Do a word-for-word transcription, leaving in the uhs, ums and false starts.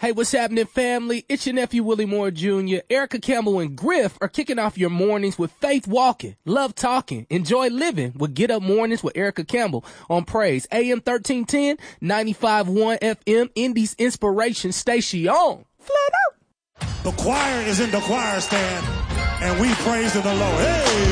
Hey, what's happening, family? It's your nephew, Willie Moore Junior Erica Campbell and Griff are kicking off your mornings with Faith Walking, Love Talking, Enjoy Living with Get Up Mornings with Erica Campbell on Praise. A M thirteen ten, ninety-five point one F M, Indy's Inspiration Station. Flat out. The choir is in the choir stand, and we praise the Lord. Hey!